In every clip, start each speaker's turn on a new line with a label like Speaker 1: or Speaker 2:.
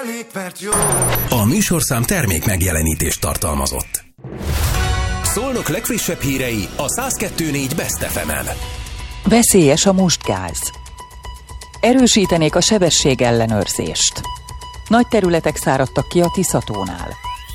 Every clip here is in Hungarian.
Speaker 1: Mert jó.
Speaker 2: A műsorszám termék megjelenítést tartalmazott. Szolnok legfrissebb hírei a 102.4 Best FM-en.
Speaker 3: Veszélyes a mustgáz. Erősítenék a sebességellenőrzést. Nagy területek száradtak ki a Tiszatónál.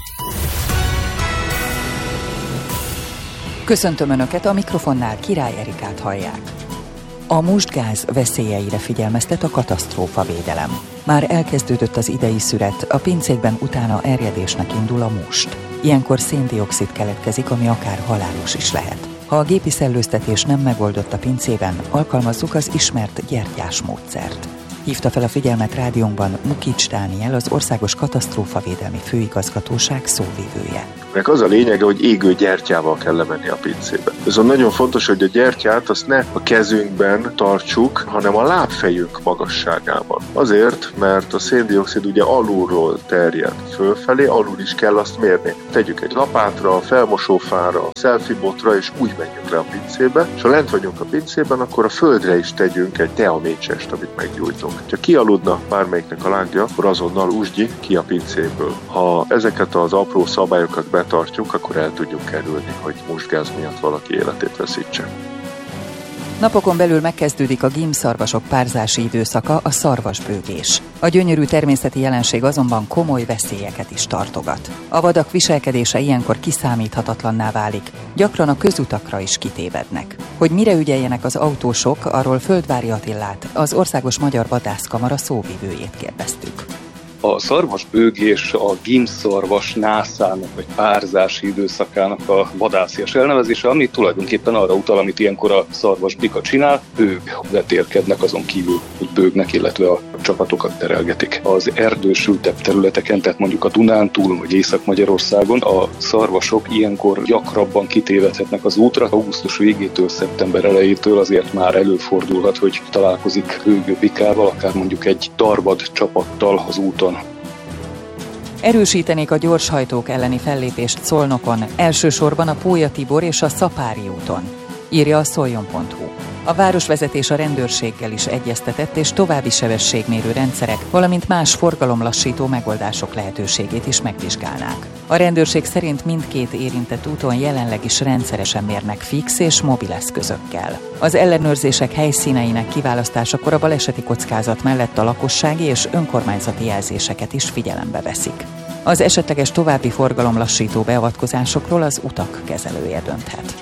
Speaker 3: Köszöntöm Önöket, a mikrofonnál Király Erikát hallják. A mustgáz veszélyeire figyelmeztet a katasztrófavédelem. Már elkezdődött az idei szüret, a pincékben utána erjedésnek indul a must. Ilyenkor szén-dioxid keletkezik, ami akár halálos is lehet. Ha a gépi szellőztetés nem megoldott a pincében, alkalmazzuk az ismert gyertyás módszert. Hívta fel a figyelmet rádiónkban Mukics Dániel, az Országos Katasztrófavédelmi Főigazgatóság szóvivője.
Speaker 4: Meg az a lényege, hogy égő gyertyával kell lemenni a pincébe. Viszont nagyon fontos, hogy a gyertyát azt ne a kezünkben tartsuk, hanem a lábfejünk magasságában. Azért, mert a szén-dioxid ugye alulról terjed fölfelé, alul is kell azt mérni. Tegyük egy lapátra, felmosófára, selfie-botra, és úgy menjünk le a pincébe, és ha lent vagyunk a pincében, akkor a földre is tegyünk egy teamécsest, amit meggyújtunk. Ha kialudna bármelyiknek a lángja, akkor azonnal usgyi ki a pincéből. Ha ezeket az apró szabályokat betartjuk, akkor el tudjuk kerülni, hogy mustgáz miatt valaki életét veszítse.
Speaker 3: Napokon belül megkezdődik a gímszarvasok párzási időszaka, a szarvasbőgés. A gyönyörű természeti jelenség azonban komoly veszélyeket is tartogat. A vadak viselkedése ilyenkor kiszámíthatatlanná válik, gyakran a közutakra is kitévednek. Hogy mire ügyeljenek az autósok, arról Földvári Attilát, az Országos Magyar Vadászkamara szóvivőjét kérdeztük.
Speaker 5: A szarvasbőgés a gímszarvas nászának vagy párzási időszakának a vadászias elnevezése, ami tulajdonképpen arra utal, amit ilyenkor a szarvasbika csinál, ők vetélkednek, azon kívül, hogy bőgnek, illetve a csapatokat terelgetik. Az erdősültebb területeken, tehát mondjuk a Dunántúl vagy Észak-Magyarországon a szarvasok ilyenkor gyakrabban kitévedhetnek az útra. Augusztus végétől, szeptember elejétől azért már előfordulhat, hogy találkozik bőgő bikával, akár mondjuk egy darvad csapattal az úton.
Speaker 3: Erősítenék a gyorshajtók elleni fellépést Szolnokon, elsősorban a Pólya Tibor és a Szapári úton, írja a szoljon.hu. A városvezetés a rendőrséggel is egyeztetett, és további sebességmérő rendszerek, valamint más forgalomlassító megoldások lehetőségét is megvizsgálnák. A rendőrség szerint mindkét érintett úton jelenleg is rendszeresen mérnek fix és mobil eszközökkel. Az ellenőrzések helyszíneinek kiválasztásakor a baleseti kockázat mellett a lakossági és önkormányzati jelzéseket is figyelembe veszik. Az esetleges további forgalomlassító beavatkozásokról az utak kezelője dönthet.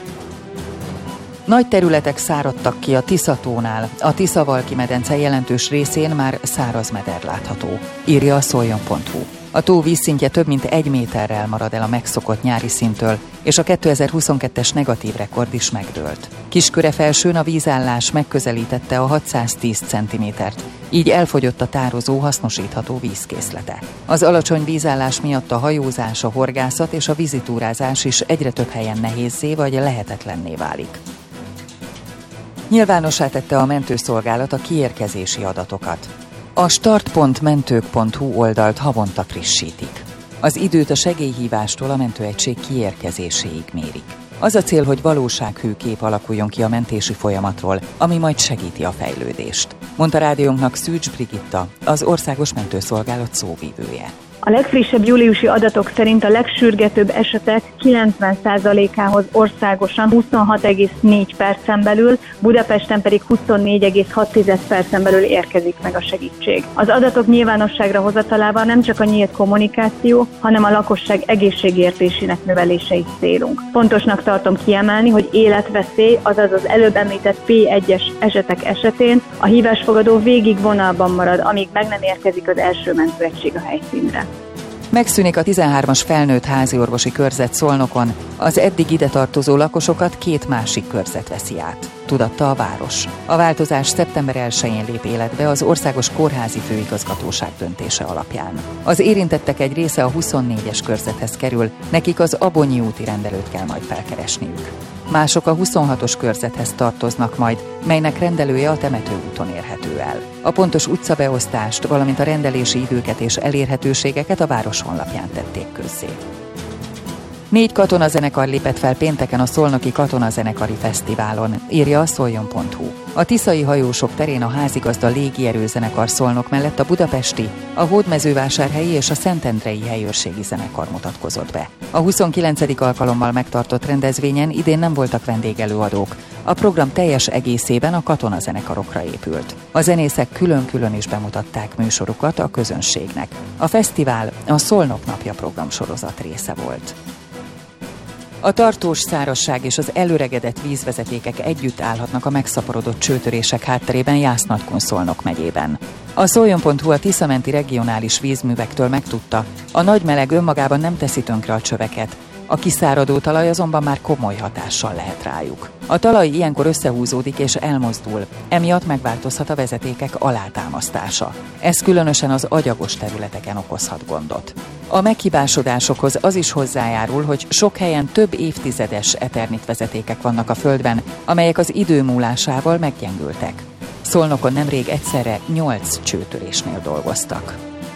Speaker 3: Nagy területek száradtak ki a Tiszatónál. A Tisza-Valki-medence jelentős részén már száraz meder látható, írja a szoljon.hu. A tó vízszintje több mint 1 méterrel marad el a megszokott nyári szinttől, és a 2022-es negatív rekord is megdőlt. Kiskörefelsőn a vízállás megközelítette a 610 cm-t, így elfogyott a tározó hasznosítható vízkészlete. Az alacsony vízállás miatt a hajózás, a horgászat és a vízitúrázás is egyre több helyen nehézzé vagy lehetetlenné válik. Nyilvánossá tette a mentőszolgálat a kiérkezési adatokat. A start.mentők.hu oldalt havonta frissítik. Az időt a segélyhívástól a mentőegység kiérkezéséig mérik. Az a cél, hogy valósághű kép alakuljon ki a mentési folyamatról, ami majd segíti a fejlődést, mondta rádiónknak Szűcs Brigitta, az Országos Mentőszolgálat szóvivője.
Speaker 6: A legfrissebb júliusi adatok szerint a legsürgetőbb esetek 90%-ához országosan 26,4 percen belül, Budapesten pedig 24,6 percen belül érkezik meg a segítség. Az adatok nyilvánosságra hozatalával nem csak a nyílt kommunikáció, hanem a lakosság egészségértésének növelése is célunk. Fontosnak tartom kiemelni, hogy életveszély, azaz az előbb említett P1-es esetek esetén a hívásfogadó végig vonalban marad, amíg meg nem érkezik az első mentőegység a helyszínre.
Speaker 3: Megszűnik a 13-as felnőtt háziorvosi körzet Szolnokon, az eddig ide tartozó lakosokat 2 másik körzet veszi át, tudatta a város. A változás szeptember 1-én lép életbe az Országos Kórházi Főigazgatóság döntése alapján. Az érintettek egy része a 24-es körzethez kerül, nekik az Abonyi úti rendelőt kell majd felkeresniük. Mások a 26-os körzethez tartoznak majd, melynek rendelője a Temetőúton érhető el. A pontos utcabeosztást, valamint a rendelési időket és elérhetőségeket a város honlapján tették közzé. 4 katonazenekar lépett fel pénteken a Szolnoki Katonazenekari Fesztiválon, írja a szoljon.hu. A tiszai hajósok terén a házigazda légierőzenekar Szolnok mellett a budapesti, a hódmezővásárhelyi és a szentendrei helyőrségi zenekar mutatkozott be. A 29. alkalommal megtartott rendezvényen idén nem voltak vendégelőadók. A program teljes egészében a katonazenekarokra épült. A zenészek külön-külön is bemutatták műsorukat a közönségnek. A fesztivál a Szolnok napja programsorozat része volt. A tartós szárazság és az előregedett vízvezetékek együtt állhatnak a megszaporodott csőtörések hátterében Jász-Nagykun Szolnok megyében. A szoljon.hu a Tisza-menti regionális vízművektől megtudta, a nagy meleg önmagában nem teszi tönkre a csöveket, a kiszáradó talaj azonban már komoly hatással lehet rájuk. A talaj ilyenkor összehúzódik és elmozdul, emiatt megváltozhat a vezetékek alátámasztása. Ez különösen az agyagos területeken okozhat gondot. A meghibásodásokhoz az is hozzájárul, hogy sok helyen több évtizedes Eternit vezetékek vannak a földben, amelyek az idő múlásával meggyengültek. Szolnokon nemrég egyszerre 8 csőtörésnél dolgoztak.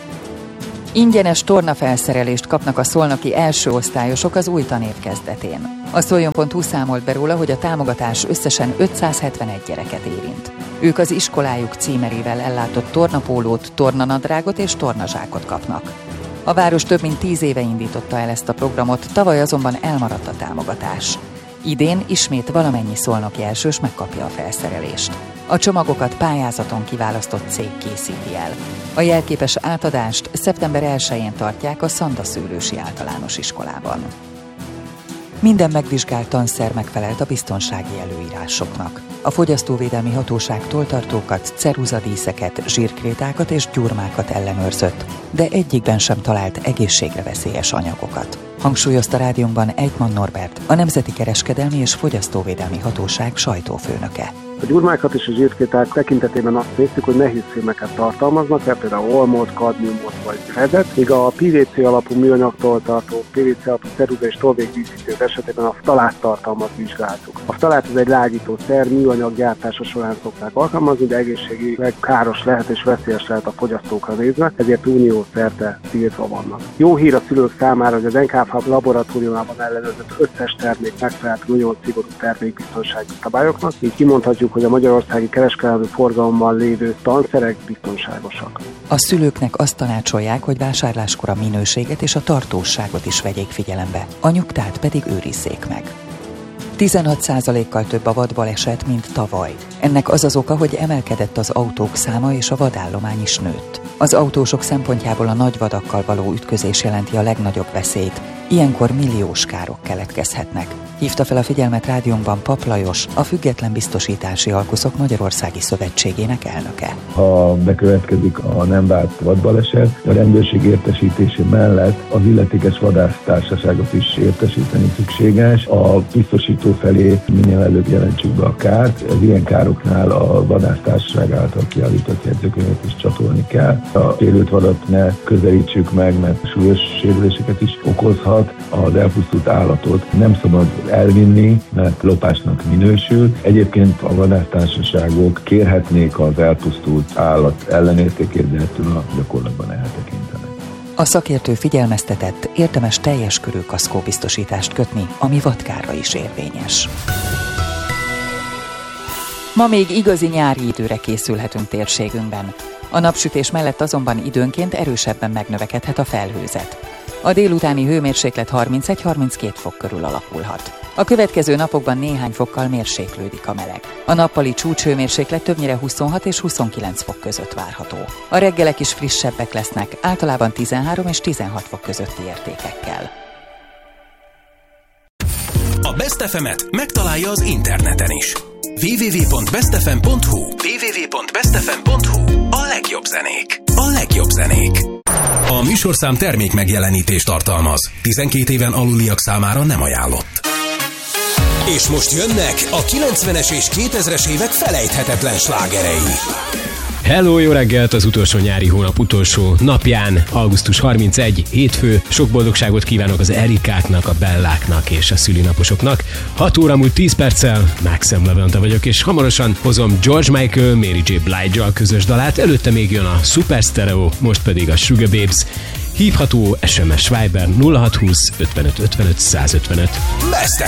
Speaker 3: Ingyenes tornafelszerelést kapnak a szolnoki első osztályosok az új tanév kezdetén. A szoljon.hu számolt be róla, hogy a támogatás összesen 571 gyereket érint. Ők az iskolájuk címerével ellátott tornapólót, tornanadrágot és tornazsákot kapnak. A város több mint 10 éve indította el ezt a programot, tavaly azonban elmaradt a támogatás. Idén ismét valamennyi szolnoki elsős megkapja a felszerelést. A csomagokat pályázaton kiválasztott cég készíti el. A jelképes átadást szeptember 1-én tartják a Szandaszőlősi Általános Iskolában. Minden megvizsgált tanszer megfelelt a biztonsági előírásoknak. A Fogyasztóvédelmi Hatóság toltartókat, ceruzadíszeket, zsírkrétákat és gyurmákat ellenőrzött, de egyikben sem talált egészségre veszélyes anyagokat. Hangsúlyozta rádiónkban Ejtman Norbert, a Nemzeti Kereskedelmi és Fogyasztóvédelmi Hatóság sajtófőnöke.
Speaker 1: A gyurmákat és a zsírkréták tekintetében azt néztük, hogy nehézfémeket tartalmaznak, például olmot, kadmiumot vagy rezet, míg a PVC alapú műanyagtól tartó, PVC alapú ceruza és tolvékdíszítők esetében a ftaláttartalmat vizsgáltuk. A ftalát ez egy lágyítószer, műanyag gyártása során szokták alkalmazni, de egészségileg káros lehet és veszélyes lehet a fogyasztókra nézve, ezért unió szerte tiltva vannak. Jó hír a szülők számára, hogy az NKF laboratóriumában ellenőrzött összes termék megfelelt nagyon szigorú termékbiztonsági szabályoknak, így kimondhatjuk, hogy a magyarországi kereskedelmi forgalomban lévő tanszerek biztonságosak.
Speaker 3: A szülőknek azt tanácsolják, hogy vásárláskor a minőséget és a tartóságot is vegyék figyelembe, a nyugtát pedig őrizzék meg. 16%-kal több a vadbaleset, mint tavaly. Ennek az az oka, hogy emelkedett az autók száma és a vadállomány is nőtt. Az autósok szempontjából a nagy vadakkal való ütközés jelenti a legnagyobb veszélyt. Ilyenkor milliós károk keletkezhetnek. Hívta fel a figyelmet rádiónkban Pap Lajos, a Független Biztosítási Alkuszok Magyarországi Szövetségének elnöke.
Speaker 7: Ha bekövetkezik a nem várt vadbaleset, a rendőrség értesítése mellett az illetékes vadásztársaságot is értesíteni szükséges. A biztosító felé minél előbb jelentsük be a kárt. Az ilyen károknál a vadásztársaság által kiállított jegyzőkönyvet is csatolni kell. A sérült vadat ne közelítsük meg, mert súlyos sérüléseket is okozhat. Az elpusztult állatot nem szabad elvinni, mert lopásnak minősül. Egyébként a vadásztársaságok kérhetnék az elpusztult állat ellenértékét, de ettől a gyakorlatban eltekintenek.
Speaker 3: A szakértő figyelmeztetett, érdemes teljes körű kaszkóbiztosítást kötni, ami vadkárra is érvényes. Ma még igazi nyári időre készülhetünk térségünkben. A napsütés mellett azonban időnként erősebben megnövekedhet a felhőzet. A délutáni hőmérséklet 31-32 fok körül alakulhat. A következő napokban néhány fokkal mérséklődik a meleg. A nappali csúcshőmérséklet többnyire 26 és 29 fok között várható. A reggelek is frissebbek lesznek, általában 13 és 16 fok közötti értékekkel.
Speaker 2: A Best FM-et megtalálja az interneten is. www.bestfm.hu A legjobb zenék. A legjobb zenék. A műsorszám termék megjelenítést tartalmaz. 12 éven aluliak számára nem ajánlott. És most jönnek a 90-es és 2000-es évek felejthetetlen slágerei.
Speaker 8: Hello, jó reggelt az utolsó nyári hónap utolsó napján, augusztus 31, hétfő. Sok boldogságot kívánok az Erikáknak, a Belláknak és a szülinaposoknak. 6 óra múlt 10 perccel, Maxim Levente vagyok, és hamarosan hozom George Michael, Mary J. Blige-al közös dalát, előtte még jön a Super Stereo, most pedig a Sugar Babes. Hívható SMS Viber 0620 55 55 155.